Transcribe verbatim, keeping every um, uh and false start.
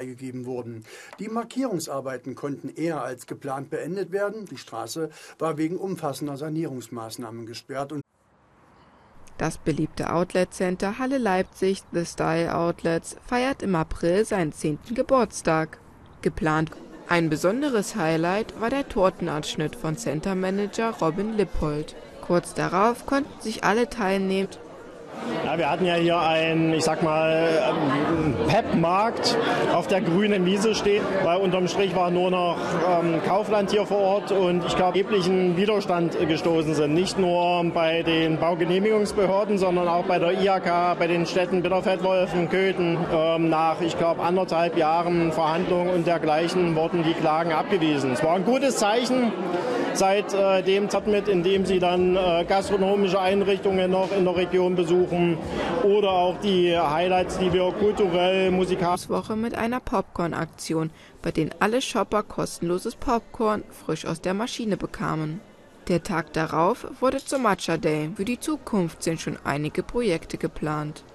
gegeben wurden. Die Markierungsarbeiten konnten eher als geplant beendet werden. Die Straße war wegen umfassender Sanierungsmaßnahmen gesperrt. Und das beliebte Outlet-Center Halle Leipzig, The Style Outlets, feiert im April seinen zehnten Geburtstag. Geplant. Ein besonderes Highlight war der Tortenabschnitt von Center-Manager Robin Lippold. Kurz darauf konnten sich alle Teilnehmer. Ja, wir hatten ja hier einen, ich sag mal, Pep-Markt auf der grünen Wiese stehen, weil unterm Strich war nur noch ähm, Kaufland hier vor Ort und ich glaube, erheblichen Widerstand gestoßen sind. Nicht nur bei den Baugenehmigungsbehörden, sondern auch bei der I H K, bei den Städten Bitterfeld-Wolfen, Köthen. Ähm, nach, ich glaube, anderthalb Jahren Verhandlungen und dergleichen wurden die Klagen abgewiesen. Es war ein gutes Zeichen seit äh, dem Zeitpunkt, in dem sie dann äh, gastronomische Einrichtungen noch in der Region besuchen oder auch die Highlights, die wir kulturell, musikalisch... Woche mit einer Popcorn-Aktion, bei denen alle Shopper kostenloses Popcorn frisch aus der Maschine bekamen. Der Tag darauf wurde zum Matcha Day. Für die Zukunft sind schon einige Projekte geplant.